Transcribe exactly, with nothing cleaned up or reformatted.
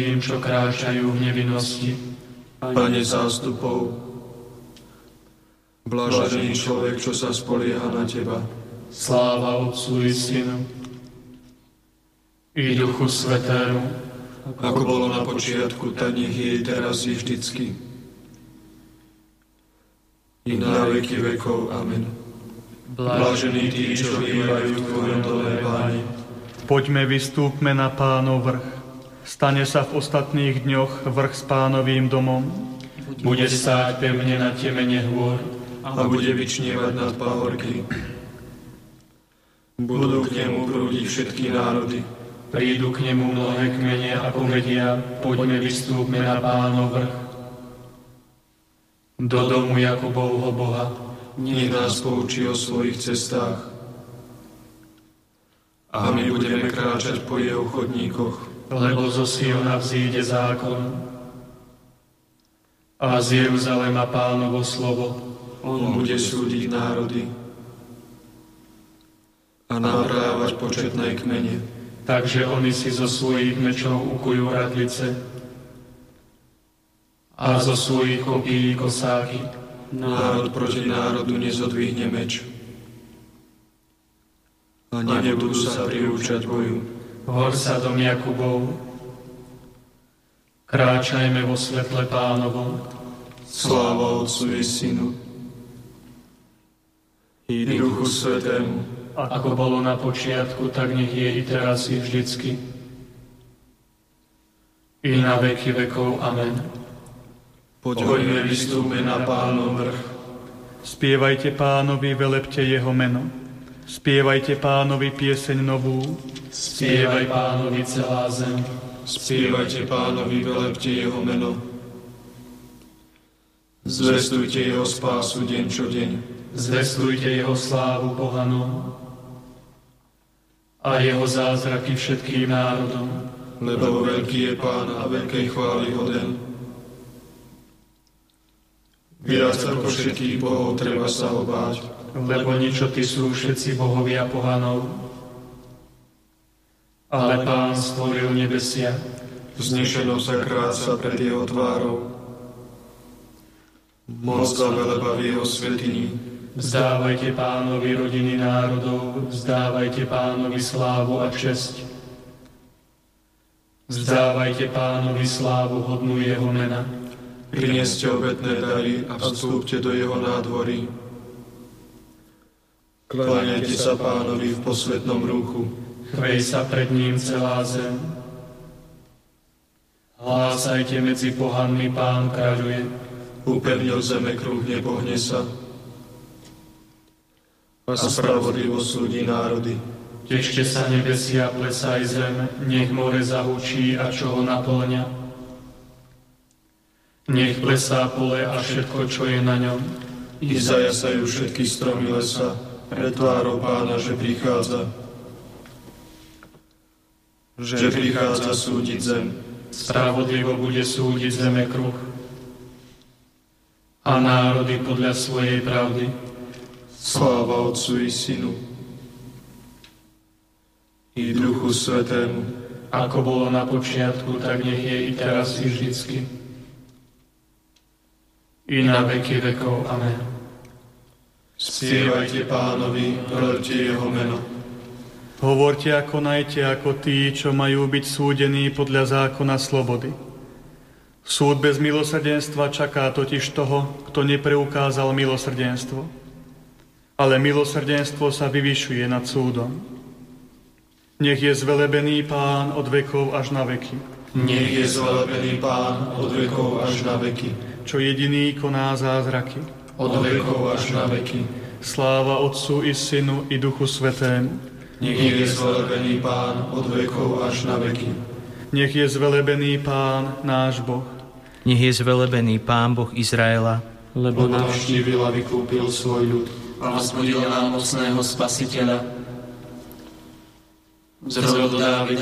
tým, čo kráčajú v nevinnosti. Pane zástupov, blažený človek, čo sa spolieha na Teba. Sláva Otcu i Synu i Duchu Svätému, ako bolo na počiatku, tak nech je i teraz i vždycky, i na veky vekov. Amen. Blažení tí, čo bývajú v Tvojom dome, Páne. Poďme, vystúpme na Pánov vrch. Stane sa v ostatných dňoch vrch s Pánovým domom. Bude stáť pevne na temene hôr A bude vyčnievať nad pahorky. Budú k nemu prúdiť všetky národy. Prídu k nemu mnohé kmene a povedia, poďme, vystúpme na Pánov vrch. Do domu Jakubovho Boha. Nech nás poučí o svojich cestách. A my budeme kráčať po jeho chodníkoch. Lebo zo Siona vzíde zákon a z Jeruzalema Pánovo slovo. On bude súdiť národy a navrávať početné kmene. Takže oni si zo svojich mečov ukujú radlice a zo svojich kopí kosáky. Národ proti národu nezodvihne meč a nebudú sa priúčať boju. Hor sa dom Jakubov, kráčajme vo svetle Pánovom. Sláva Otcu i Synu i Duchu Svätému, ako bolo na počiatku, tak nech je i teraz i vždycky, i na veky vekov. Amen. Poďme, vystúpme na Pánov vrch. Spievajte Pánovi, velepte jeho meno. Spievajte Pánovi pieseň novú. Spievaj Pánovi celá zem. Spievajte Pánovi, velepte jeho meno. Zvestujte jeho spásu deň čo deň. Zvestujte jeho slávu pohanom a jeho zázraky všetkým národom. Lebo veľký je Pán a veľkej chvály hoden. Viac ako všetkých bohov treba sa ho báť. Lebo ničoty sú všetci bohovia pohanov. Ale Pán stvoril nebesia. Vznešeno sa kráca pred jeho tvárou. Moc a veleba v jeho svätyni. Vzdávajte Pánovi rodiny národov, vzdávajte Pánovi slávu a česť. Vzdávajte Pánovi slávu hodnú jeho mena. Prineste obetné dary a vstúpte do jeho nádvorí. Kláňajte sa Pánovi v posvätnom rúchu. Chvej sa pred ním celá zem. Hlásajte medzi pohanmi, Pán kráľuje. Upevnil zeme kruh, nepohne sa. A spravodlivo súdi národy. Tešte sa nebesia, plesaj zem, nech more zahučí a čo ho naplňa. Nech plesá pole a všetko, čo je na ňom. I zajasajú všetky stromy lesa pred tvárou Pána, že prichádza. Že prichádza súdiť zem. Spravodlivo bude súdiť zeme kruh a národy podľa svojej pravdy. Sláva Otcu i Synu i Duchu Svätému, ako bolo na počiatku, tak nech je i teraz i vždycky, i na veky vekov. Amen. Spievajte Pánovi, velepte jeho meno. Hovorte a konajte ako tí, čo majú byť súdení podľa zákona slobody. Súd bez milosrdenstva čaká totiž toho, kto nepreukázal milosrdenstvo. Ale milosrdenstvo sa vyvyšuje nad súdom. Nech je zvelebený Pán od vekov až na veky. Nech je zvelebený Pán od vekov až na veky. Čo jediný koná zázraky. Od vekov až na veky. Sláva Otcu i Synu i Duchu Svätému. Nech je zvelebený Pán od vekov až na veky. Nech je zvelebený Pán, náš Boh. Nech je zvelebený Pán Boh Izraela, lebo navštívil a vykúpil svoj ľud a vzbudil nám mocného Spasiteľa. Z rodu Dávida